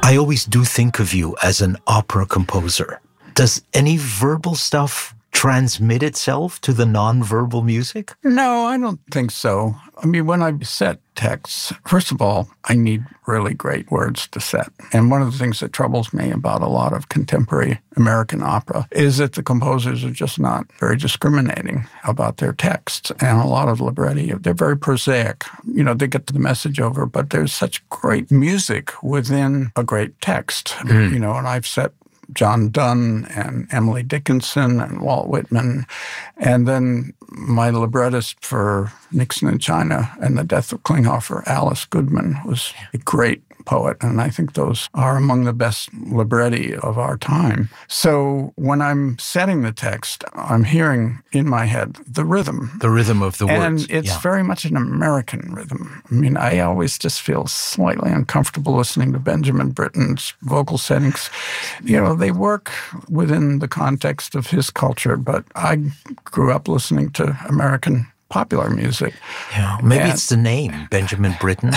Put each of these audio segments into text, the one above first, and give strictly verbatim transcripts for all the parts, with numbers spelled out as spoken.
I always do think of you as an opera composer. Does any verbal stuff transmit itself to the non-verbal music? No, I don't think so. I mean, when I set texts, first of all, I need really great words to set. And one of the things that troubles me about a lot of contemporary American opera is that the composers are just not very discriminating about their texts. And a lot of libretti, they're very prosaic. You know, they get the message over, but there's such great music within a great text. Mm. You know, and I've set John Donne and Emily Dickinson and Walt Whitman. And then my librettist for Nixon in China and The Death of Klinghoffer, Alice Goodman, was a great poet. And I think those are among the best libretti of our time. So when I'm setting the text, I'm hearing in my head the rhythm. The rhythm of the words. And it's yeah. very much an American rhythm. I mean, I always just feel slightly uncomfortable listening to Benjamin Britten's vocal settings. You know, they work within the context of his culture, but I grew up listening to American popular music. Yeah, maybe and, it's the name, Benjamin Britten.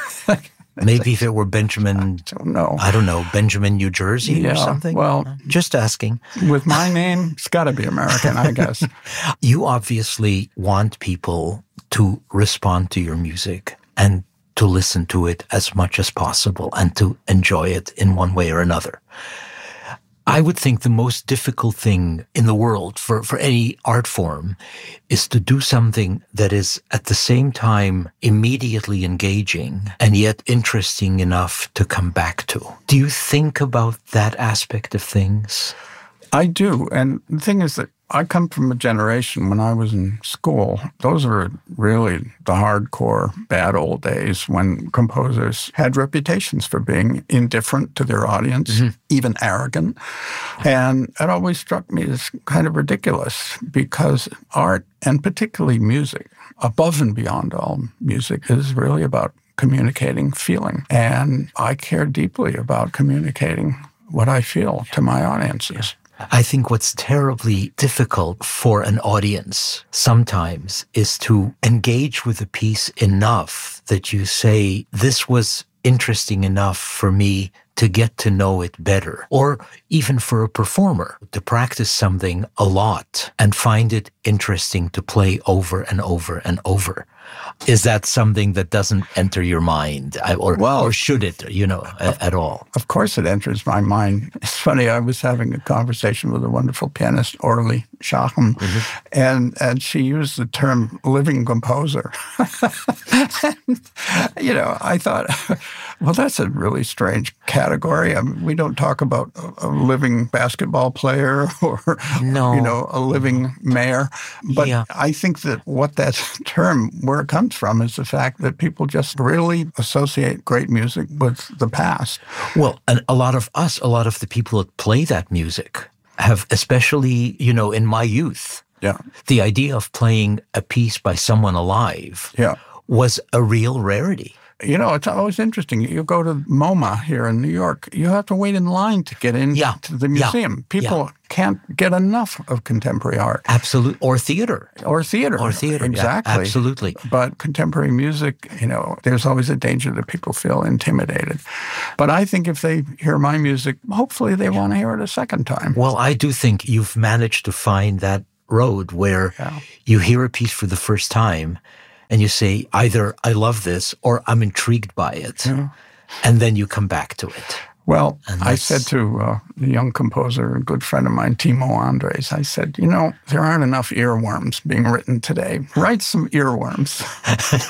Maybe if it were Benjamin, I don't know. I don't know, Benjamin, New Jersey yeah, or something? Well, just asking. With my name, it's got to be American, I guess. You obviously want people to respond to your music and to listen to it as much as possible and to enjoy it in one way or another. I would think the most difficult thing in the world for, for any art form is to do something that is at the same time immediately engaging and yet interesting enough to come back to. Do you think about that aspect of things? I do. And the thing is that I come from a generation when I was in school. Those were really the hardcore bad old days when composers had reputations for being indifferent to their audience, mm-hmm. even arrogant. And it always struck me as kind of ridiculous because art, and particularly music, above and beyond all music, is really about communicating feeling. And I care deeply about communicating what I feel to my audiences. I think what's terribly difficult for an audience sometimes is to engage with a piece enough that you say, this was interesting enough for me to get to know it better. Or even for a performer to practice something a lot and find it interesting to play over and over and over. Is that something that doesn't enter your mind? Or, well, or should it, you know, of, at all? Of course it enters my mind. It's funny, I was having a conversation with a wonderful pianist, Orly Shaham, mm-hmm. and, and she used the term living composer. And, you know, I thought, well, that's a really strange category. I mean, we don't talk about a, a living basketball player or, no. you know, a living mayor. But yeah. I think that what that term, where it comes from, is the fact that people just really associate great music with the past. Well, and a lot of us, a lot of the people that play that music have, especially, you know, in my youth, yeah, the idea of playing a piece by someone alive yeah. was a real rarity. You know, it's always interesting. You go to MoMA here in New York, you have to wait in line to get into yeah. the museum. Yeah. People yeah. can't get enough of contemporary art. Absolutely. Or theater. Or theater. Or theater. Exactly. Yeah, absolutely. But contemporary music, you know, there's always a danger that people feel intimidated. But I think if they hear my music, hopefully they want to hear it a second time. Well, I do think you've managed to find that road where yeah. you hear a piece for the first time and you say, either I love this or I'm intrigued by it. Yeah. And then you come back to it. Well, I said to uh, a young composer, a good friend of mine, Timo Andres, I said, you know, there aren't enough earworms being written today. Write some earworms.